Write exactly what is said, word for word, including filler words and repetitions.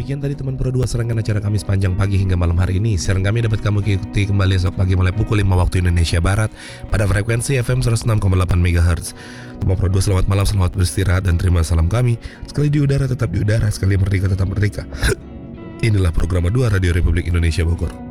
Demikian tadi teman Pro dua serangkan acara kami sepanjang pagi hingga malam hari ini. Siaran kami dapat kamu ikuti kembali esok pagi mulai pukul lima waktu Indonesia Barat pada frekuensi F M seratus enam koma delapan megahertz. Teman Pro dua selamat malam, selamat beristirahat dan terima salam kami. Sekali di udara tetap di udara, sekali merdeka tetap merdeka. Inilah program dua Radio Republik Indonesia Bogor.